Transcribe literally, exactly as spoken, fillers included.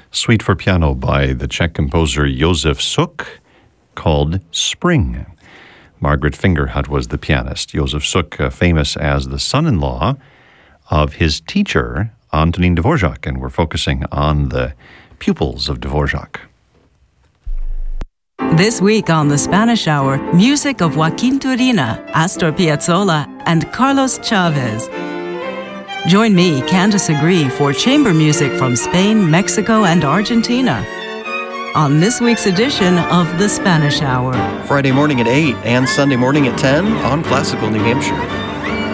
suite for piano by the Czech composer Josef Suk called Spring. Margaret Fingerhut was the pianist. Josef Suk, uh, famous as the son-in-law of his teacher, Antonín Dvořák, and we're focusing on the pupils of Dvořák. This week on The Spanish Hour, music of Joaquin Turina, Astor Piazzolla, and Carlos Chavez. Join me, Candice Agree, for chamber music from Spain, Mexico, and Argentina on this week's edition of The Spanish Hour. Friday morning at eight and Sunday morning at ten on Classical New Hampshire.